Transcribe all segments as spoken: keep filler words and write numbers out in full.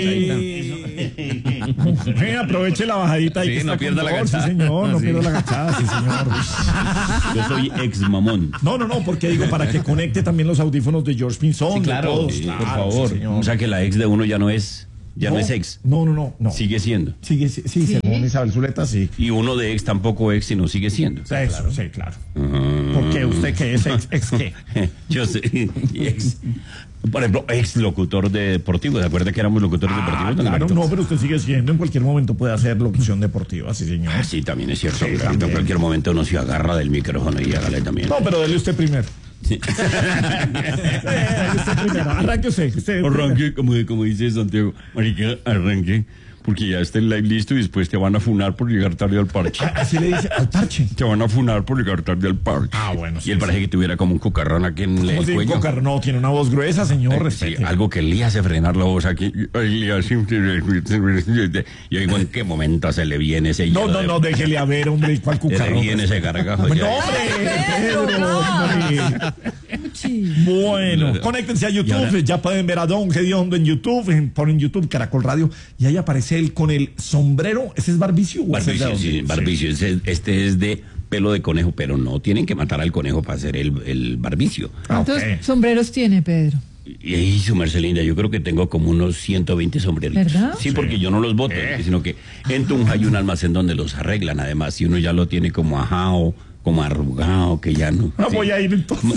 Eh, aproveche la bajadita. Sí, no pierda la agachada. Sí, señor, no Sí. pierda la agachada, sí, señor. Yo soy ex mamón. No, no, no, porque digo, para que conecte también los audífonos de George Pinzón. Sí, claro, todos, sí, claro, por favor. sí, señor. O sea que la ex de uno ya no es, ya no, no es ex. No, no, no, no. Sigue siendo. Sigue, sí, sí, según Isabel Zuleta, sí. Y uno de ex tampoco ex, sino sigue siendo. Sí, Eso, claro. sí, claro. Ah. ¿Por qué? ¿Usted qué es ex, ex qué? Yo sé, ex, por ejemplo, ex locutor de deportivo. ¿Se acuerda que éramos locutores Ah, deportivos? don claro, Alberto? no, pero usted sigue siendo, en cualquier momento puede hacer locución deportiva, sí, señor. Ah, sí, también es cierto. Sí, Alberto. también. En cualquier momento uno se agarra del micrófono y hágale también. No, pero dele usted primero. Sí. Dele usted primero. Arranque usted. usted Arranque, como, como dice Santiago, marica, arranque, porque ya está el live listo y después te van a funar por llegar tarde al parche. Ah, así le dice al parche. Te van a funar por llegar tarde al parche. Ah, bueno, sí, Y él parece que tuviera como un cocarrón aquí en el Como si un cuello. cocar- no, tiene una voz gruesa, señor, Sí, respete. algo que le hace frenar la voz aquí. Y así- y digo, ¿en qué momento se le viene ese No, hielo no, de- no, déjele a ver, hombre, ¿cuál se le cucarrón? viene ese gargajo? No, ya? hombre, Pedro, hombre. Bueno, conéctense a Y YouTube, ahora- ya pueden ver a Don Gediondo en YouTube, en- ponen YouTube Caracol Radio, y ahí aparece él con el sombrero, ¿ese es Barbicio? ¿O ese es de Barbicio, dónde? sí, Barbicio. Este, este es de pelo de conejo, pero no tienen que matar al conejo para hacer el, el barbicio. Ah, ¿Cuántos ok. sombreros tiene, Pedro? Y ahí su merced linda, yo creo que tengo como unos ciento veinte sombreritos. ¿Verdad? Sí, porque yo no los boto, sino que en Tunja hay un almacén donde los arreglan, además, y uno ya lo tiene como ajao, como arrugado, que ya no. Ah, sí. voy a ir entonces.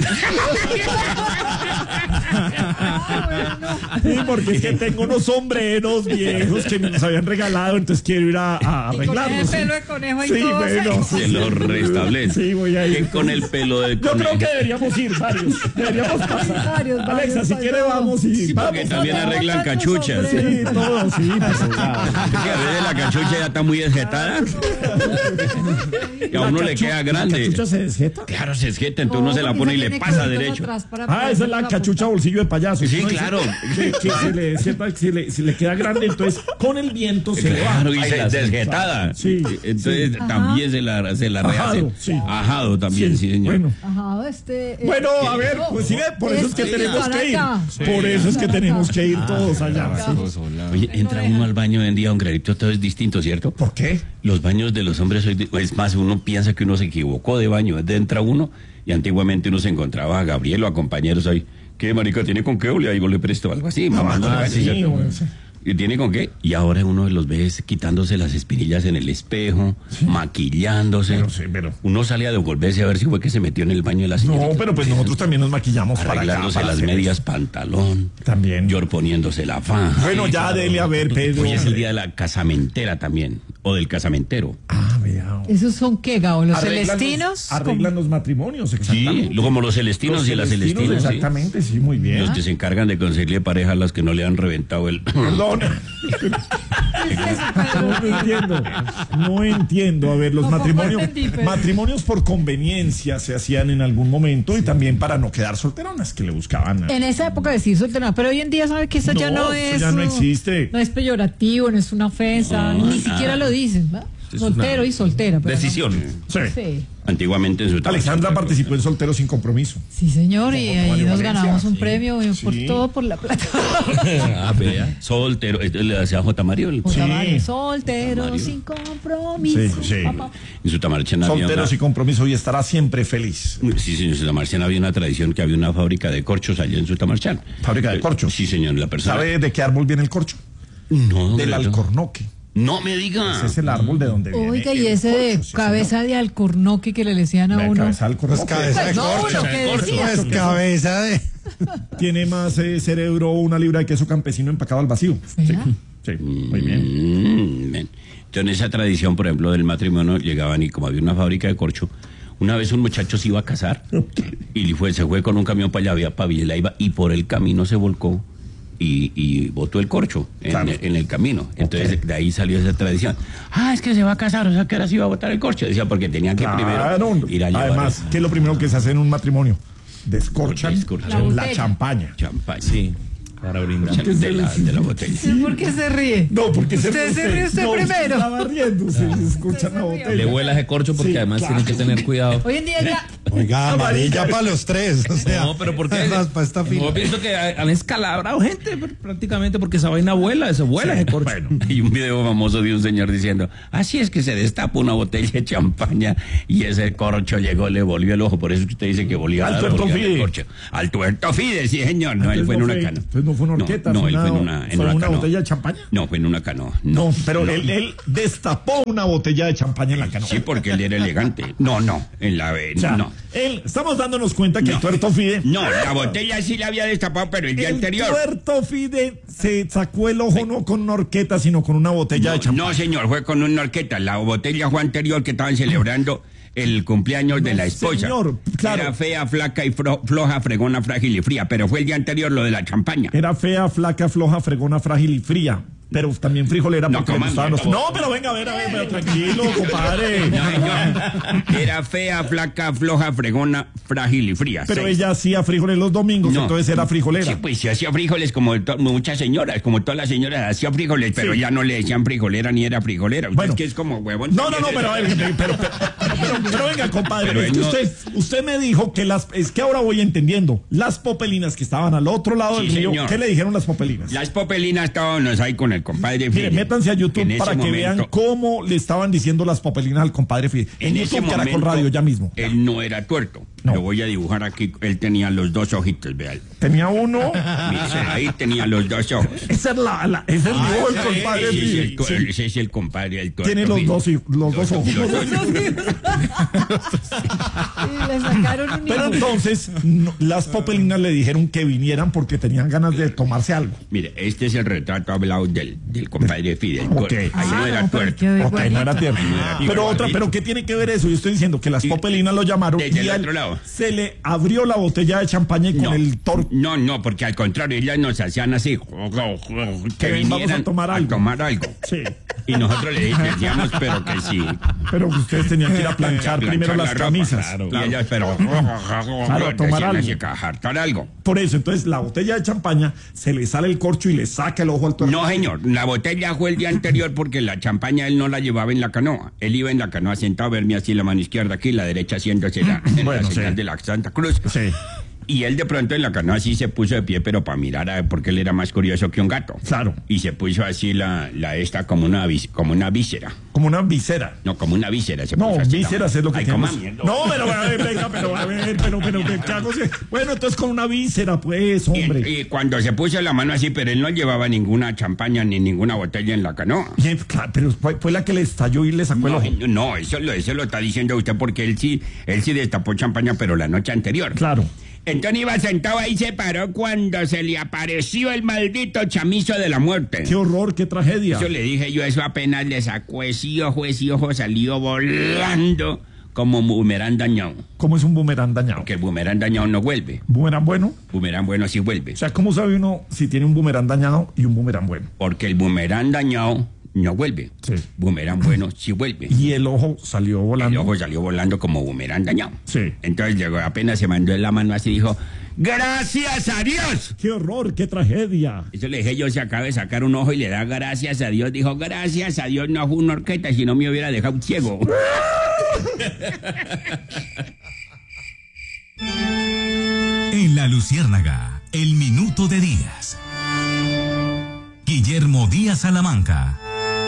Sí, porque es que tengo unos sombreros viejos que me los habían regalado, entonces quiero ir a, a arreglarlos. ese pelo de conejo y Sí, todo, bueno, Se lo restablece. Sí, voy a ir. Que con el pelo de Yo conejo. creo que deberíamos ir varios. Deberíamos pasar. Varios, Alexa, varios, si varios. quiere vamos y Sí, porque vamos. también no, arreglan no, cachuchas. no, Sí, todo, sí, pues, claro. Es que a veces la cachucha ya está muy desjetada. Y a uno La le cachu- queda grande. ¿La cachucha se desjeta? Claro, se desjeta, entonces uno se la pone y le pasa derecho. Ah, esa es la cachucha bolsillo de payaso. Sí, Uno dice claro. Que, que se le, sienta- si le, si le queda grande, entonces con el viento se le va. Claro, y se desjetada. Sí, Entonces también se la, se la rehace. Ajado, sí. Ajado también, sí, señor. Bueno. Ajá, este. eh, Bueno, a ver, pues sí, ve, por eso es que este, tenemos para que ir. acá. Por eso es que tenemos que ir todos allá. sí. Oye, entra uno al baño hoy en día, un granito, todo es distinto, ¿cierto? ¿Por qué? Los baños de los hombres hoy, di- es más, uno piensa que uno se equivocó de baño, entra uno y antiguamente uno se encontraba a Gabriel o a compañeros ahí, ¿qué marica tiene con qué? O le digo, le presto algo así, mamando Ah, sí, bueno, sí. ¿Y tiene con qué? Y ahora uno los ve quitándose las espinillas en el espejo, maquillándose. Pero sí, pero- Uno sale a devolverse a ver si fue que se metió en el baño de la señorita. No, pero pues nosotros también nos maquillamos para acá. Arreglándose para las hacer medias eso. pantalón. También. Yor poniéndose la faja. Bueno, ya dele a ver, Pedro. Hoy es el día de la casamentera también, o del casamentero. Ah, vea. ¿Esos son qué, Gabo? ¿Los Arreglan los- celestinos? Arreglan los matrimonios, Sí, exactamente. como los celestinos Los y las celestinos, celestinas. sí. Exactamente, sí, muy bien. Los que se encargan de conseguirle pareja a las que no le han reventado el... Perdón. No entiendo. No entiendo. A ver, los Tampoco matrimonios, entendí, pero- matrimonios por conveniencia se hacían en algún momento y también para no quedar solteronas que le buscaban. En esa época decís soltero, pero hoy en día sabe que eso ya No, no eso es. ya no existe. No es peyorativo, no es una ofensa, No, ni nada. siquiera lo dicen, ¿va? Es Soltero una y soltera. pero no. Decisión. Sí. Sí. Antiguamente en su Alexandra participó en Solteros sin Compromiso. Sí, señor, y Como ahí Mario nos Valencia. ganamos un Sí. premio eh, por Sí. todo por la plata. Ah, vea. Soltero. Esto le hacía J. Mario. el- Jota Mario, Sí. soltero Mario. sin compromiso. Sí, sí. Papá. En su tamarchana había Solteros una... y Compromiso y estará siempre feliz. Sí, señor, en su tamarchana había una tradición que había una fábrica de corchos allá en su tamarchán. Fábrica de corchos. Sí, señor, la persona... ¿Sabe de qué árbol viene el corcho? No, Del Alberto. alcornoque. No me diga. Ese es el árbol de donde viene. Oiga, y el ese de corcho, sí, cabeza de alcornoque que le decían a señor. La uno. cabeza del alcornoque. cabeza de No, corcho. lo que corcho. decía. Pues cabeza de. Tiene más eh, cerebro una libra de queso campesino empacado al vacío. Sí, ¿Verdad? sí, muy bien. Mm, bien. Entonces, esa tradición, por ejemplo, del matrimonio, llegaban y como había una fábrica de corcho, una vez un muchacho se iba a casar y fue, se fue con un camión para allá, había para Villalaiva, y por el camino se volcó y, y botó el corcho en, Claro. en el camino. Entonces, de ahí salió esa tradición. Ah, es que se va a casar, o sea, que ahora sí iba a botar el corcho. Decía, porque tenía que Claro. primero ir a llevar Además, el- ¿qué es lo primero que se hace en un matrimonio? Descorchan Descorchan. la, La botella. champaña. champán. Sí. Para brindar. De la, de la botella. ¿Por qué se ríe? No, porque se Usted se ríe usted no, primero. Estaba riendo, se escucha la se botella. Le vuela ese corcho porque Sí, además claro. tienen que tener cuidado. Hoy en día ya. Oiga, amarilla para los tres. O sea, No, pero porque además, para esta fila. no, pienso que han escalabrado gente pr- prácticamente porque esa vaina vuela, eso vuela ese corcho. Bueno, hay un video famoso de un señor diciendo, así es que se destapa una botella de champaña y ese corcho llegó, le volvió el ojo, por eso es que usted dice que volvió Al a tuerto volvió al Fide. corcho. Al tuerto Fide, sí señor, no, Entonces él fue en no una fue- canoa. entonces no fue una horqueta, no, fue él fue en una- una, en fue una una canoa. botella de champaña. No, fue en una canoa. No, pero no. Él, él destapó una botella de champaña en la canoa. Sí, porque él era elegante. No, no, en la O sea, no. él, estamos dándonos cuenta que No. el tuerto Fide. No, la botella sí la había destapado, pero el día El anterior. tuerto Fide se sacó el ojo no con una horqueta, sino con una botella de No, champaña. no, señor, fue con una horqueta. La botella fue anterior que estaban celebrando el cumpleaños de No, la esposa. señor, claro. Era fea, flaca y fro- floja, fregona, frágil y fría, pero fue el día anterior lo de la champaña. Era fea, flaca, floja, fregona, frágil y fría. Pero también frijolera No, porque le coman, gustaban los... no. No, pero venga, a ver, a ver, pero tranquilo, compadre. No, señor. Era fea, flaca, floja, fregona, frágil y fría. Pero Seis. ella hacía frijoles los domingos, No. entonces era frijolera. Sí, pues se hacía frijoles como to- muchas señoras, como todas las señoras hacían frijoles, pero Sí. ya no le decían frijolera ni era frijolera. Usted Bueno. es que es como huevón. No, no, no, pero, a ver, pero, pero, pero, pero- pero venga, compadre, Pero es él que no- usted, usted me dijo que las, es que ahora voy entendiendo, las popelinas que estaban al otro lado Sí, del río, señor. ¿qué le dijeron las popelinas? Las popelinas estábamos ahí con el compadre Mire, Fide. métanse a YouTube En ese para que momento- vean cómo le estaban diciendo las popelinas al compadre Fide. En, ese YouTube, Caracol momento, Radio, ya mismo. Él no era tuerto. No. Lo voy a dibujar aquí. Él tenía los dos ojitos, vean. Tenía uno. Dice, ahí tenía los dos ojos. Esa es la, la esa es el dibujo del compadre Ese es Fide. el, tu- Sí. ese es el compadre, el tuerto. Tiene los Fide. dos, hij- los dos ojos. los dos. Y le sacaron un Pero hijo. entonces, no, las popelinas le dijeron que vinieran porque tenían ganas de tomarse algo. Mire, este es el retrato hablado del, del compadre Fide. el Ok. tuerto. Ahí Ah, no era no, pero tuerto. quedó Ok, no era igualito. tierno. era Pero igualito. otra, pero ¿qué tiene que ver eso? Yo estoy diciendo que las Y- popelinas lo llamaron desde y el a él otro lado. se le abrió la botella de champaña y con No, el tor... no, no, porque al contrario, ellas nos hacían así, que ven, vamos a vinieran tomar algo. tomar algo. Sí, Y nosotros le decíamos, pero que sí. pero ustedes tenían que ir a planchar Planchar primero la las ropa, camisas. claro. Claro. Y ellas, pero Claro, a tomar algo. así, que a jartar algo. Por eso, entonces la botella de champaña se le sale el corcho y le saca el ojo al tuerto. No, señor, la botella fue el día anterior porque la champaña él no la llevaba en la canoa. Él iba en la canoa sentado, verme así la mano izquierda aquí, la derecha haciéndose la, en Bueno, la señal sí. de la Santa Cruz. Sí, Y él de pronto en la canoa así se puso de pie, pero para mirar a ver, porque él era más curioso que un gato. claro, Y se puso así la, la esta como una, vis- como una víscera. como una visera. No, como una víscera. Se No, puso así, vísceras la- es lo que Ay, tenemos. coma mierda. No, pero a ver, venga, pero a ver, pero, pero, ¿qué hago? Bueno, entonces con una víscera, pues, hombre. Y, y cuando se puso la mano así, pero él no llevaba ninguna champaña ni ninguna botella en la canoa. Bien, claro, pero fue, fue la que le estalló y le sacó el No, ojo. no, eso lo, eso lo está diciendo usted porque él sí, él sí destapó champaña, pero la noche anterior. Claro. Entonces iba sentado ahí, se paró cuando se le apareció el maldito chamizo de la muerte. Qué horror, qué tragedia. Eso le dije yo, eso apenas le sacó ese ojo, ese ojo salió volando como boomerang dañado. ¿Cómo es un boomerang dañado? Que el boomerang dañado no vuelve. ¿Boomerang bueno? Boomerang bueno sí vuelve. O sea, ¿cómo sabe uno si tiene un boomerang dañado y un boomerang bueno? Porque el boomerang dañado no vuelve. Sí. Boomerang bueno sí vuelve. Y el ojo salió El volando. ojo salió volando como boomerang dañado. Sí. Entonces llegó, apenas se mandó en la mano así y dijo, ¡gracias a Dios! ¡Qué horror, qué tragedia! Eso le dije yo, se acaba de sacar un ojo y le da gracias a Dios. Dijo, gracias a Dios no fue una horqueta, si no me hubiera dejado ciego. En La Luciérnaga, el minuto de Díaz. Guillermo Díaz Salamanca.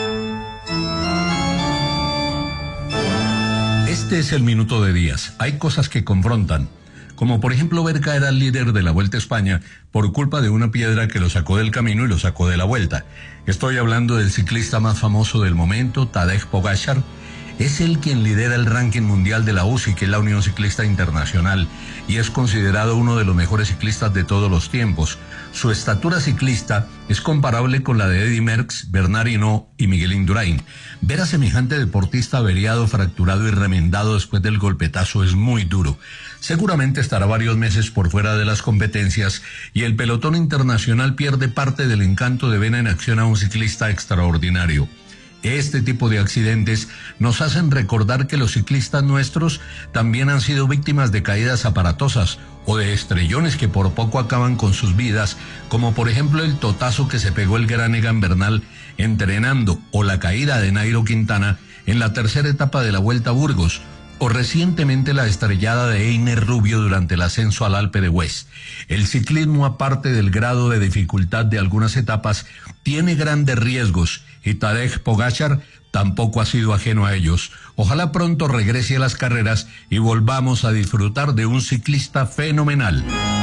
Este es el minuto de Díaz. Hay cosas que confrontan, como por ejemplo ver caer al líder de la Vuelta a España por culpa de una piedra que lo sacó del camino y lo sacó de la Vuelta. Estoy hablando del ciclista más famoso del momento, Tadej Pogačar. Es él quien lidera el ranking mundial de la U C I, que es la Unión Ciclista Internacional, y es considerado uno de los mejores ciclistas de todos los tiempos. Su estatura ciclista es comparable con la de Eddy Merckx, Bernard Hinault y Miguel Indurain. Ver a semejante deportista averiado, fracturado y remendado después del golpetazo es muy duro. Seguramente estará varios meses por fuera de las competencias y el pelotón internacional pierde parte del encanto de ver en acción a un ciclista extraordinario. Este tipo de accidentes nos hacen recordar que los ciclistas nuestros también han sido víctimas de caídas aparatosas o de estrellones que por poco acaban con sus vidas, como por ejemplo el totazo que se pegó el gran Egan Bernal entrenando, o la caída de Nairo Quintana en la tercera etapa de la Vuelta a Burgos, o recientemente la estrellada de Einer Rubio durante el ascenso al Alpe de Huez. El ciclismo, aparte del grado de dificultad de algunas etapas, tiene grandes riesgos, y Tadej Pogačar tampoco ha sido ajeno a ellos. Ojalá pronto regrese a las carreras y volvamos a disfrutar de un ciclista fenomenal.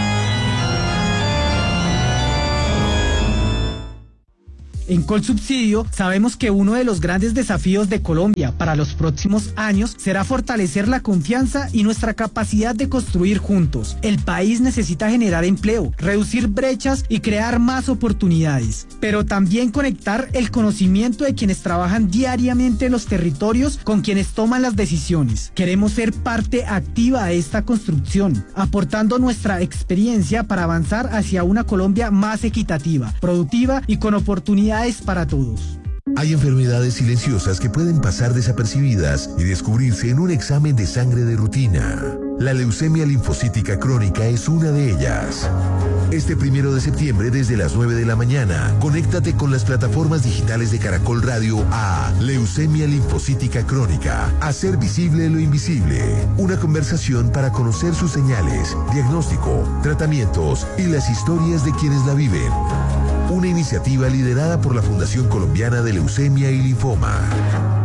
En Colsubsidio sabemos que uno de los grandes desafíos de Colombia para los próximos años será fortalecer la confianza y nuestra capacidad de construir juntos. El país necesita generar empleo, reducir brechas y crear más oportunidades, pero también conectar el conocimiento de quienes trabajan diariamente en los territorios con quienes toman las decisiones. Queremos ser parte activa de esta construcción, aportando nuestra experiencia para avanzar hacia una Colombia más equitativa, productiva y con oportunidades para todos. Hay enfermedades silenciosas que pueden pasar desapercibidas y descubrirse en un examen de sangre de rutina. La leucemia linfocítica crónica es una de ellas. Este primero de septiembre, desde las nueve de la mañana, conéctate con las plataformas digitales de Caracol Radio a Leucemia linfocítica crónica. Hacer visible lo invisible. Una conversación para conocer sus señales, diagnóstico, tratamientos y las historias de quienes la viven. Una iniciativa liderada por la Fundación Colombiana de Leucemia y Linfoma.